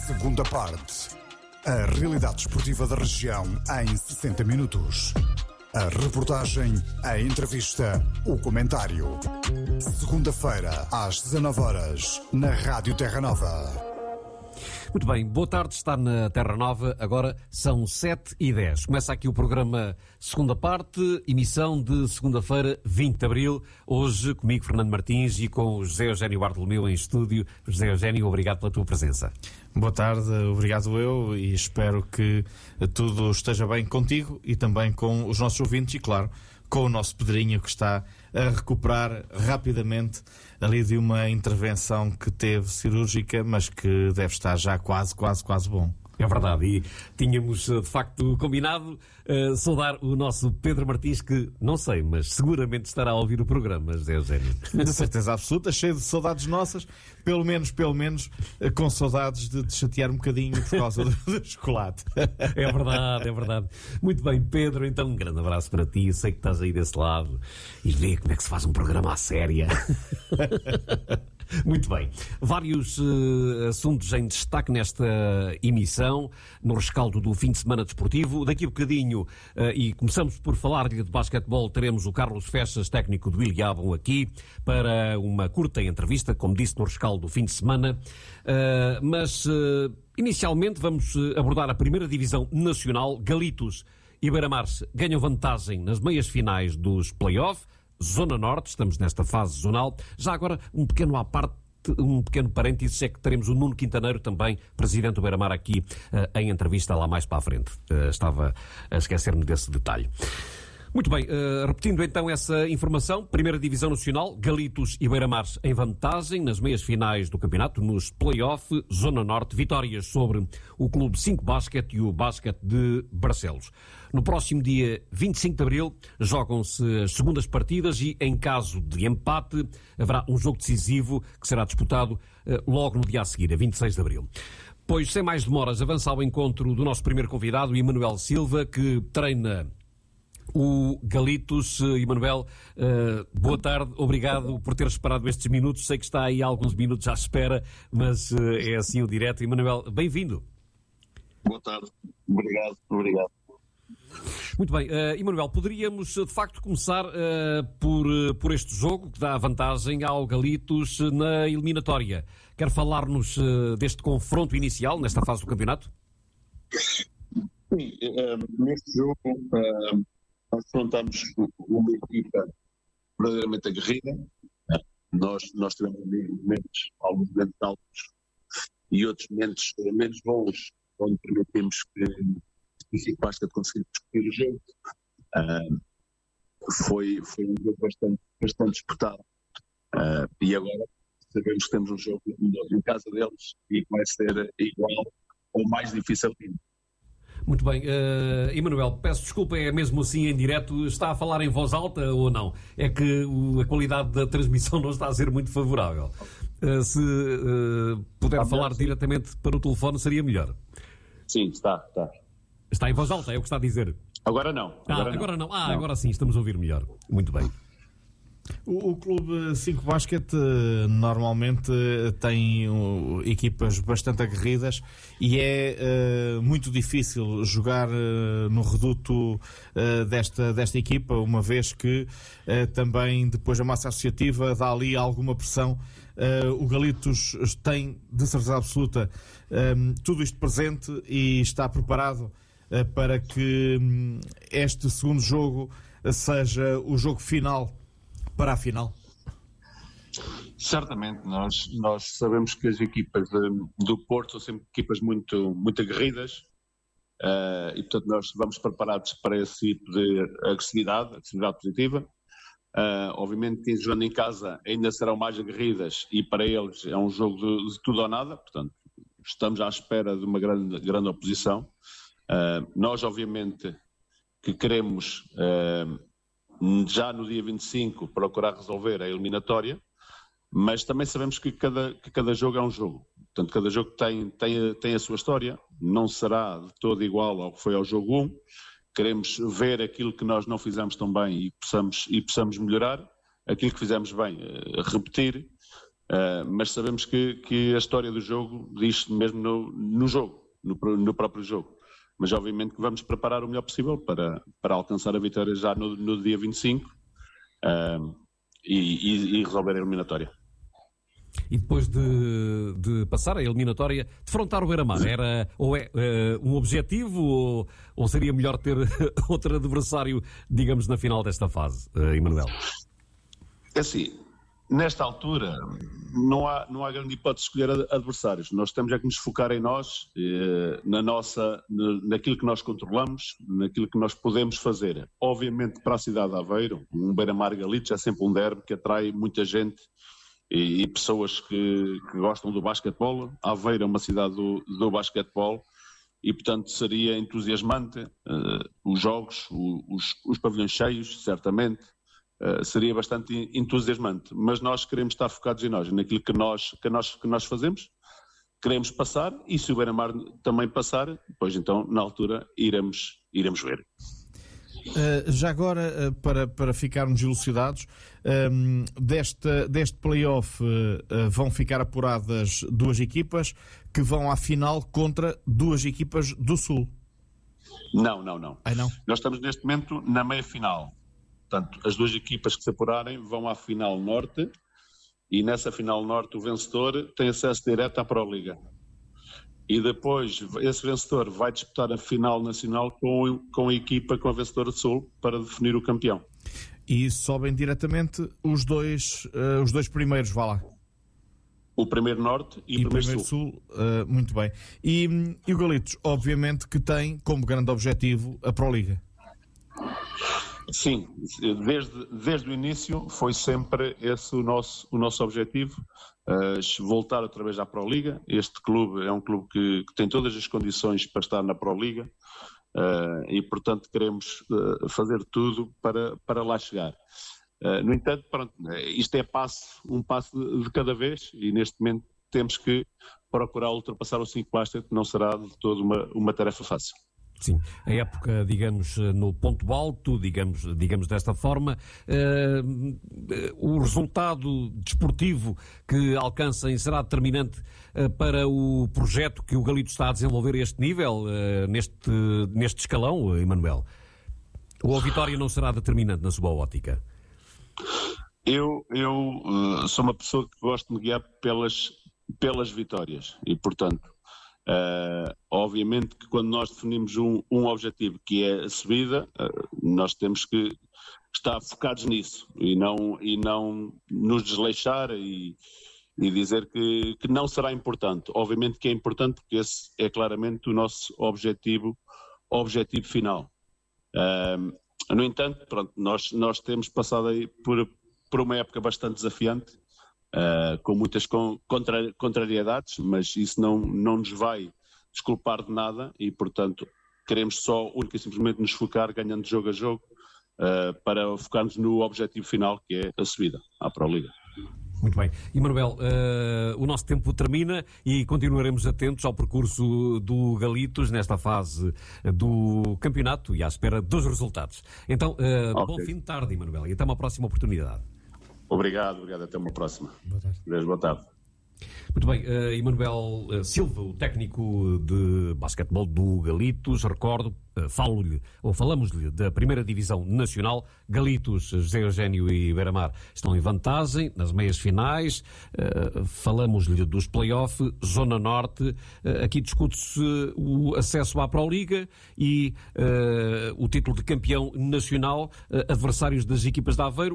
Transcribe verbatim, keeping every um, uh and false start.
Segunda parte. A realidade esportiva da região em sessenta minutos. A reportagem, a entrevista, o comentário. Segunda-feira, às dezanove horas, na Rádio Terra Nova. Muito bem, boa tarde, está na Terra Nova, agora são sete e dez. Começa aqui o programa Segunda Parte, emissão de segunda-feira, vinte de abril. Hoje comigo, Fernando Martins, e com o José Eugénio Bartolomeu em estúdio. José Eugénio, obrigado pela tua presença. Boa tarde, obrigado eu, e espero que tudo esteja bem contigo e também com os nossos ouvintes e, claro, com o nosso Pedrinho, que está a recuperar rapidamente ali de uma intervenção que teve cirúrgica, mas que deve estar já quase, quase, quase bom. É verdade, e tínhamos de facto combinado uh, saudar o nosso Pedro Martins, que não sei, mas seguramente estará a ouvir o programa, José Eugénio. De certeza absoluta, cheio de saudades nossas, pelo menos, pelo menos, uh, com saudades de te chatear um bocadinho por causa do, do chocolate. É verdade, é verdade. Muito bem, Pedro, então um grande abraço para ti, eu sei que estás aí desse lado e vê como é que se faz um programa à séria. Muito bem. Vários uh, assuntos em destaque nesta emissão, no rescaldo do fim de semana desportivo. Daqui a bocadinho, uh, e começamos por falar-lhe de basquetebol, teremos o Carlos Fechas, técnico do Ilhabão, aqui, para uma curta entrevista, como disse, no rescaldo do fim de semana. Uh, mas, uh, inicialmente, vamos abordar a primeira divisão nacional. Galitos e Beira-Mares ganham vantagem nas meias finais dos play-off. Zona Norte, estamos nesta fase zonal. Já agora, um pequeno à parte, um pequeno parênteses, é que teremos o Nuno Quintaneiro também, presidente do Beira-Mar, aqui uh, em entrevista lá mais para a frente. Uh, estava a esquecer-me desse detalhe. Muito bem, uh, repetindo então essa informação, Primeira Divisão Nacional, Galitos e Beira-Mares em vantagem nas meias finais do campeonato, nos play-off, Zona Norte, vitórias sobre o Clube cinco Basquete e o Basquete de Barcelos. No próximo dia vinte e cinco de abril jogam-se as segundas partidas e, em caso de empate, haverá um jogo decisivo que será disputado uh, logo no dia a seguir, a vinte e seis de abril. Pois, sem mais demoras, avança ao encontro do nosso primeiro convidado, Emanuel Silva, que treina o Galitos. Emanuel, uh, boa tarde, obrigado por ter esperado estes minutos. Sei que está aí há alguns minutos à espera, mas uh, é assim o direto. Emanuel, bem-vindo. Boa tarde, obrigado, obrigado. Muito bem, uh, Emanuel, poderíamos de facto começar uh, por, uh, por este jogo que dá vantagem ao Galitos uh, na eliminatória. Quer falar-nos uh, deste confronto inicial, nesta fase do campeonato? Sim, uh, neste jogo uh, nós enfrentamos uma equipa verdadeiramente aguerrida. Nós, nós tivemos momentos, alguns momentos altos e outros momentos menos bons, onde permitimos que o cinco Basquete conseguir discutir o jogo. Uh, foi, foi um jogo bastante, bastante disputado. Uh, e agora sabemos que temos um jogo em casa deles e que vai ser igual ou mais difícil ainda. Muito bem. Uh, Emanuel, peço desculpa, é mesmo assim em direto. Está a falar em voz alta ou não? É que o, a qualidade da transmissão não está a ser muito favorável. Uh, se uh, puder está falar bem, diretamente para o telefone seria melhor. Sim, está, está. Está em voz alta, é o que está a dizer. Agora não. Agora, ah, agora não. não. Ah, não. Agora sim, estamos a ouvir melhor. Muito bem. O, o Clube cinco Basquete normalmente tem uh, equipas bastante aguerridas e é uh, muito difícil jogar uh, no reduto uh, desta, desta equipa, uma vez que uh, também depois a massa associativa dá ali alguma pressão. Uh, o Galitos tem, de certeza absoluta, um, tudo isto presente e está preparado uh, para que um, este segundo jogo seja o jogo final para a final. Certamente, nós, nós sabemos que as equipas de, do Porto são sempre equipas muito, muito aguerridas uh, e, portanto, nós vamos preparados para esse tipo de agressividade, agressividade positiva. Uh, obviamente que jogando em casa ainda serão mais aguerridas e para eles é um jogo de, de tudo ou nada, portanto, estamos à espera de uma grande, grande oposição. Uh, nós, obviamente, que queremos... Uh, já no dia vinte e cinco procurar resolver a eliminatória, mas também sabemos que cada, que cada jogo é um jogo. Portanto, cada jogo tem, tem, tem a sua história, não será de todo igual ao que foi ao jogo um. Queremos ver aquilo que nós não fizemos tão bem e possamos, e possamos melhorar, aquilo que fizemos bem, repetir, Uh, mas sabemos que, que a história do jogo diz mesmo no, no jogo, no, no próprio jogo. Mas obviamente que vamos preparar o melhor possível para, para alcançar a vitória já no, no dia vinte e cinco uh, e, e, e resolver a eliminatória. E depois de, de passar a eliminatória, defrontar o Beira-Mar, era ou é uh, um objetivo ou, ou seria melhor ter outro adversário, digamos, na final desta fase, uh, Emanuel? É assim, nesta altura não há, não há grande hipótese de escolher adversários. Nós temos é que nos focar em nós, eh, na nossa, naquilo que nós controlamos, naquilo que nós podemos fazer. Obviamente para a cidade de Aveiro, um Beira-Mar Galitos é sempre um derby que atrai muita gente e, e pessoas que, que gostam do basquetebol. Aveiro é uma cidade do, do basquetebol e, portanto, seria entusiasmante uh, os jogos, o, os, os pavilhões cheios, certamente, uh, seria bastante entusiasmante. Mas nós queremos estar focados em nós, naquilo que nós, que nós, que nós fazemos, queremos passar e se o Beira-Mar também passar, depois então, na altura, iremos, iremos ver. Uh, já agora, uh, para, para ficarmos elucidados, um, deste, deste play-off uh, uh, vão ficar apuradas duas equipas que vão à final contra duas equipas do Sul. Não, não, não. Ah, não? Nós estamos neste momento na meia-final. Portanto, as duas equipas que se apurarem vão à final norte e nessa final norte o vencedor tem acesso direto à Pro-Liga. E depois esse vencedor vai disputar a final nacional com, com a equipa, com a vencedora de Sul, para definir o campeão. E sobem diretamente os dois, uh, os dois primeiros, vá lá. O primeiro Norte e, e o primeiro, primeiro Sul. Sul uh, muito bem. E, e o Galitos, obviamente que tem como grande objetivo a Pro-Liga. Sim, desde, desde o início foi sempre esse o nosso, o nosso objetivo, uh, voltar outra vez à Pro-Liga. Este clube é um clube que, que tem todas as condições para estar na Pro-Liga uh, e, portanto, queremos uh, fazer tudo para, para lá chegar. Uh, no entanto, pronto, isto é passo, um passo de, de cada vez e, neste momento, temos que procurar ultrapassar o cinco Basket, que não será de todo uma, uma tarefa fácil. Sim, a época, digamos, no ponto alto, digamos, digamos desta forma, uh, o resultado desportivo que alcancem será determinante uh, para o projeto que o Galitos está a desenvolver a este nível, uh, neste, neste escalão, Emanuel? Ou a vitória não será determinante na sua ótica? Eu, eu uh, sou uma pessoa que gosto de me guiar pelas, pelas vitórias e, portanto, Uh, obviamente que quando nós definimos um, um objetivo que é a subida, uh, nós temos que estar focados nisso e não, e não nos desleixar e, e dizer que, que não será importante. Obviamente que é importante porque esse é claramente o nosso objetivo, objetivo final. Uh, no entanto, pronto, nós, nós temos passado aí por, por uma época bastante desafiante. Uh, com muitas contra, contrariedades, mas isso não, não nos vai desculpar de nada e, portanto, queremos só, única e simplesmente, nos focar, ganhando jogo a jogo, uh, para focarmos no objetivo final, que é a subida à Pro-Liga. Muito bem. Emanuel, uh, o nosso tempo termina e continuaremos atentos ao percurso do Galitos nesta fase do campeonato e à espera dos resultados. Então, uh, okay. Bom fim de tarde, Emanuel, e até uma próxima oportunidade. Obrigado, obrigado. Até uma próxima. Boa tarde. Beijo, boa tarde. Muito bem, uh, Emanuel uh, Silva, o técnico de basquetebol do Galitos, recordo, uh, falo-lhe, ou falamos-lhe da primeira divisão nacional. Galitos, José Eugénio e Beira-Mar estão em vantagem nas meias finais. Uh, falamos-lhe dos play-off, Zona Norte. Uh, aqui discute-se o acesso à Pro-Liga e uh, o título de campeão nacional, uh, adversários das equipas de Aveiro.